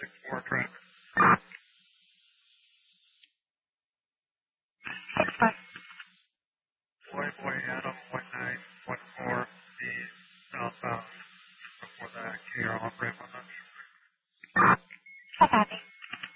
6-4 traffic. Boy Adam 1914 the southbound before the KR on ramp on that. Hi, Abby.